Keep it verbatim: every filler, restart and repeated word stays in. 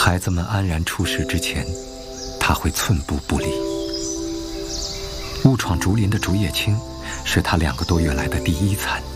孩子们安然出世之前，他会寸步不离。误闯竹林的竹叶青，是他两个多月来的第一餐。